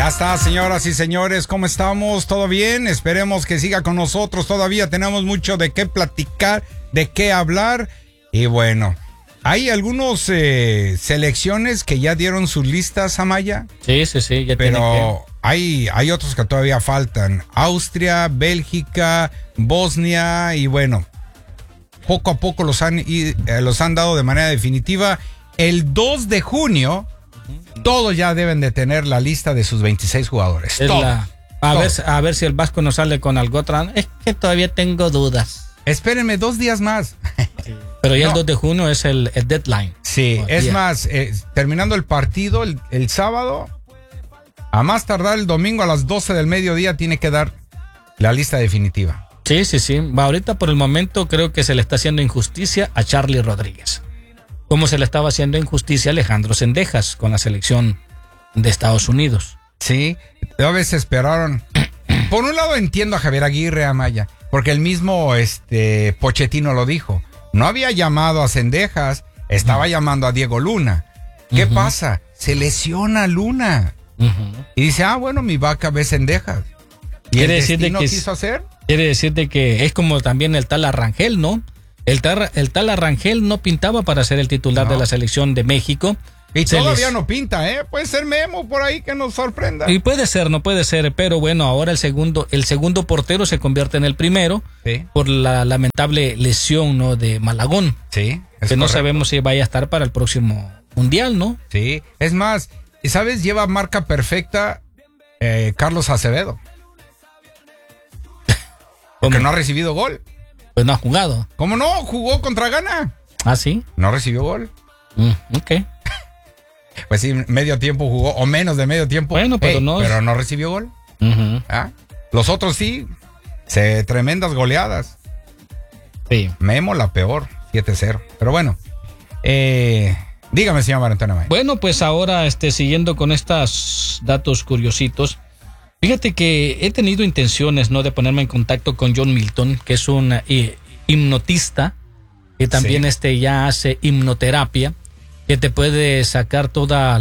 Ya está, señoras y señores, ¿cómo estamos? ¿Todo bien? Esperemos que siga con nosotros. Todavía tenemos mucho de qué platicar, de qué hablar. Y bueno, hay algunos selecciones que ya dieron sus listas, Amaya. Sí, ya pero hay otros que todavía faltan. Austria, Bélgica, Bosnia y bueno, poco a poco los han dado de manera definitiva. El 2 de junio... todos ya deben de tener la lista de sus 26 jugadores. A ver si el Vasco nos sale con algo otra. Es que todavía tengo dudas. Espérenme 2 días más. Pero ya el 2 de junio es el deadline. Sí, es más, terminando el partido el sábado, a más tardar el domingo a las 12 del mediodía tiene que dar la lista definitiva. Sí. Ahorita por el momento creo que se le está haciendo injusticia a Charly Rodríguez. Como se le estaba haciendo injusticia a Alejandro Zendejas con la selección de Estados Unidos. Sí, a veces esperaron. Por un lado entiendo a Javier Aguirre, Amaya, porque el mismo Pochettino lo dijo. No había llamado a Zendejas, estaba llamando a Diego Luna. ¿Qué pasa? Se lesiona Luna. Y dice, bueno, mi vaca ve Zendejas. ¿Y el destino quiso hacer? Quiere decir de que es como también el tal Arrangel, ¿no? El tal Arrangel no pintaba para ser el titular de la selección de México. Y todavía no pinta, puede ser Memo por ahí que nos sorprenda. Y no puede ser, pero bueno, ahora el segundo portero se convierte en el primero, sí, por la lamentable lesión, ¿no?, de Malagón. Sí, que no sabemos si vaya a estar para el próximo Mundial, ¿no? Sí, es más, ¿y sabes? Lleva marca perfecta Carlos Acevedo. Porque no ha recibido gol. Pues no ha jugado. ¿Cómo no? Jugó contra Ghana. ¿Ah, sí? No recibió gol. Ok. Pues sí, medio tiempo jugó, o menos de medio tiempo. Bueno, pero no recibió gol. Los otros sí, tremendas goleadas. Sí. Memo la peor, 7-0. Pero bueno, dígame, señor Marantona. Bueno, pues ahora, siguiendo con estos datos curiositos, fíjate que he tenido intenciones, ¿no?, de ponerme en contacto con John Milton, que es un hipnotista, que también ya hace hipnoterapia, que te puede sacar todas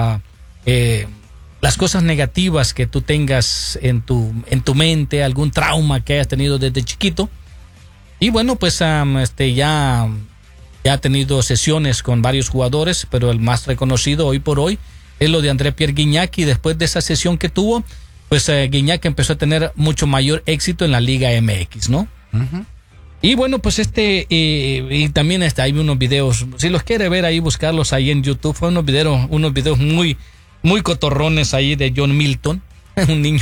las cosas negativas que tú tengas en tu mente, algún trauma que hayas tenido desde chiquito. Y bueno, pues ya ha tenido sesiones con varios jugadores, pero el más reconocido hoy por hoy es lo de André-Pierre Gignac, y después de esa sesión que tuvo, pues Gignac empezó a tener mucho mayor éxito en la Liga MX, ¿no? Y bueno, pues y también hay unos videos, si los quiere ver ahí, buscarlos ahí en YouTube. Fue unos videos muy, muy cotorrones ahí de John Milton. Un niño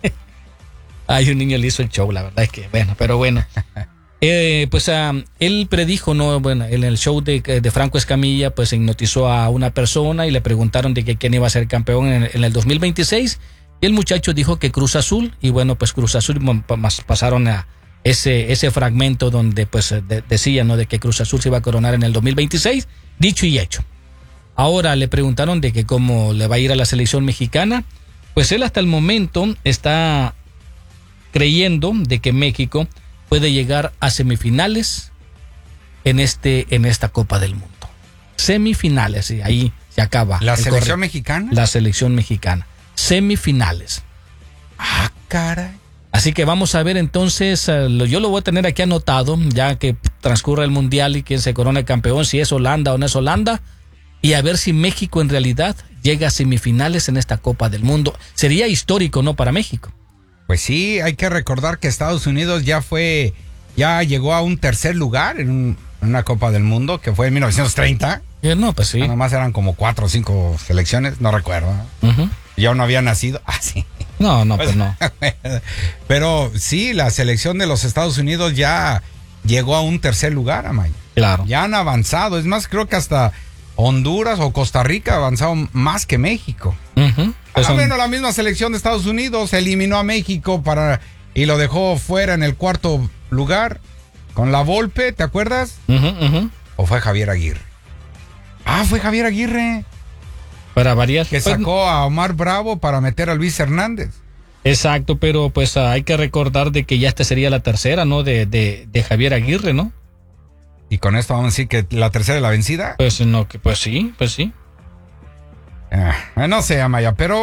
un niño le hizo el show, la verdad es que, bueno, pero bueno. Pues él predijo, ¿no? Bueno, en el show de Franco Escamilla, pues hipnotizó a una persona y le preguntaron de que quién iba a ser campeón en el 2026. Y el muchacho dijo que Cruz Azul, y bueno, pues Cruz Azul pasaron a ese fragmento donde pues decía, ¿no?, de que Cruz Azul se iba a coronar en el 2026, dicho y hecho. Ahora le preguntaron de que cómo le va a ir a la selección mexicana. Pues él hasta el momento está creyendo de que México puede llegar a semifinales en esta Copa del Mundo. Semifinales, y ahí se acaba. ¿La selección mexicana? La selección mexicana. Semifinales. Caray. Así que vamos a ver entonces, yo lo voy a tener aquí anotado, ya que transcurra el Mundial y quien se corone campeón, si es Holanda o no es Holanda, y a ver si México en realidad llega a semifinales en esta Copa del Mundo. Sería histórico, ¿no?, para México. Pues sí, hay que recordar que Estados Unidos ya llegó a un tercer lugar en una Copa del Mundo, que fue en 1930. No, pues sí. Nada más eran como 4 o 5 selecciones, no recuerdo. Yo no había nacido. Sí. No, pues no. Pero sí, la selección de los Estados Unidos ya llegó a un tercer lugar, Amaya. Claro. Ya han avanzado. Es más, creo que hasta Honduras o Costa Rica avanzaron más que México. Bueno, la misma selección de Estados Unidos eliminó a México y lo dejó fuera en el cuarto lugar con la Volpe, ¿te acuerdas? ¿O fue Javier Aguirre? Fue Javier Aguirre. Para variar. Que sacó a Omar Bravo para meter a Luis Hernández. Exacto, pero pues hay que recordar de que ya esta sería la tercera, ¿no?, de Javier Aguirre, ¿no? Y con esto vamos a decir que la tercera es la vencida. Pues no, pues sí. No sé, Amaya, pero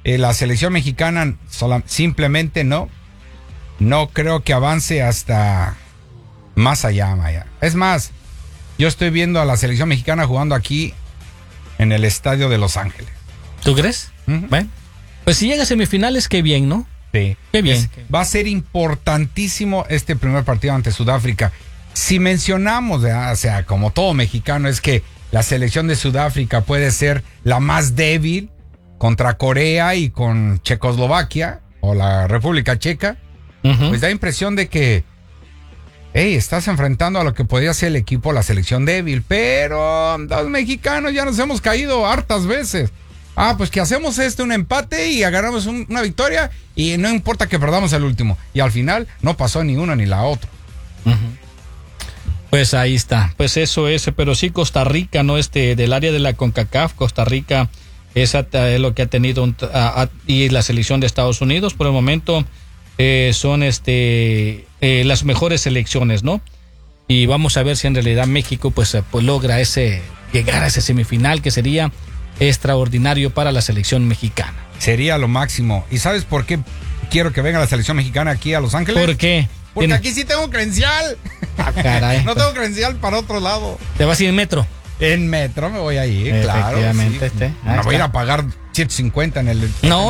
la selección mexicana simplemente no creo que avance hasta más allá, Maya. Es más, yo estoy viendo a la selección mexicana jugando aquí en el estadio de Los Ángeles. ¿Tú crees? Bueno, pues si llega a semifinales, qué bien, ¿no? Sí. Qué bien. Va a ser importantísimo este primer partido ante Sudáfrica. Si mencionamos, o sea, como todo mexicano, es que la selección de Sudáfrica puede ser la más débil contra Corea y con Checoslovaquia o la República Checa, pues da impresión de que estás enfrentando a lo que podría ser el equipo, la selección débil, pero los mexicanos ya nos hemos caído hartas veces. Pues que hacemos un empate y agarramos una victoria y no importa que perdamos el último. Y al final no pasó ni uno ni la otra. Pues ahí está. Pues eso es, pero sí Costa Rica, ¿no? Del área de la CONCACAF, Costa Rica es lo que ha tenido y la selección de Estados Unidos por el momento son las mejores selecciones, ¿no? Y vamos a ver si en realidad México pues logra llegar a ese semifinal que sería extraordinario para la selección mexicana. Sería lo máximo. ¿Y sabes por qué quiero que venga la selección mexicana aquí a Los Ángeles? ¿Por qué? Porque aquí sí tengo credencial. Caray. No tengo credencial para otro lado. ¿Te vas a ir en metro? En metro me voy a ir, claro. Efectivamente. Sí. No voy a ir a pagar 750 en el... No,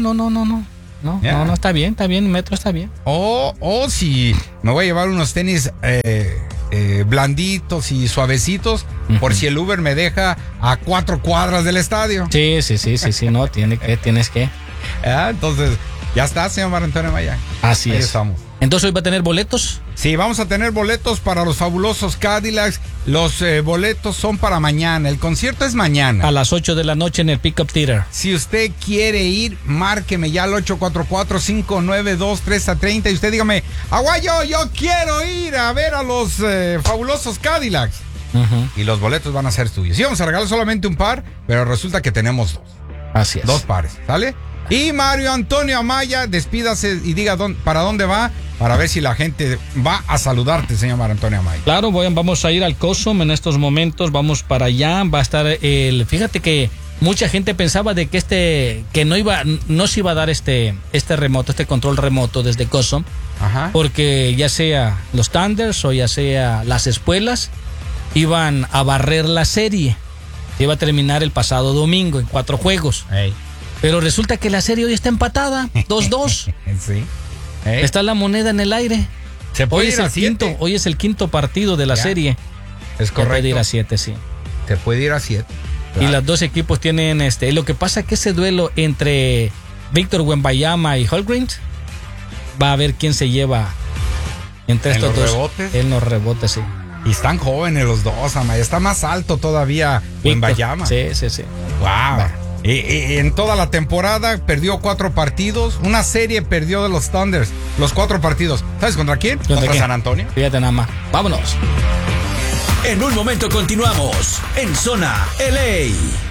está bien, en metro está bien. O si me voy a llevar unos tenis blanditos y suavecitos, por si el Uber me deja a 4 cuadras del estadio. Sí, no, tienes que. Entonces, ya está, señor Marco Antonio Maya. Así Ahí es. estamos. Entonces, ¿hoy va a tener boletos? Sí, vamos a tener boletos para los fabulosos Cadillacs. Los boletos son para mañana. El concierto es mañana. A las 8 de la noche en el Pickup Theater. Si usted quiere ir, márqueme ya al 844-592-3030 y usted dígame, Aguayo, yo quiero ir a ver a los fabulosos Cadillacs. Y los boletos van a ser suyos. Sí, vamos a regalar solamente un par, pero resulta que tenemos 2. Así es. 2 pares, ¿sale? Y Mario Antonio Amaya, despídase y diga para dónde va, para ver si la gente va a saludarte, señor Mario Antonio Amaya. Claro, vamos a ir al COSOM en estos momentos, vamos para allá, va a estar fíjate que mucha gente pensaba de que no se iba a dar este control remoto desde COSOM, porque ya sea los Thunders o ya sea las espuelas, iban a barrer la serie. Iba a terminar el pasado domingo en 4 juegos. Pero resulta que la serie hoy está empatada, 2-2. Sí. Está la moneda en el aire. Hoy es el quinto partido de la serie. Es correcto. Se puede ir a 7, sí. Se puede ir a 7. Claro. Y los dos equipos tienen lo que pasa es que ese duelo entre Víctor Wembanyama y Holmgren va a ver quién se lleva entre estos dos. Rebotes. En los rebotes, sí. Y están jóvenes los dos, Amaya. Está más alto todavía Wembanyama. Sí. Wow. Y en toda la temporada perdió 4 partidos. Una serie perdió de los Thunders. Los 4 partidos. ¿Sabes contra quién? Contra San Antonio. Fíjate nada más. Vámonos. En un momento continuamos en Zona LA.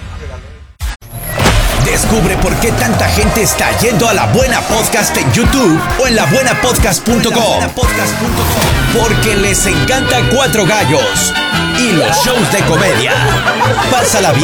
Descubre por qué tanta gente está yendo a La Buena Podcast en YouTube o en labuenapodcast.com. Porque les encanta Cuatro Gallos y los shows de comedia. Pásala bien.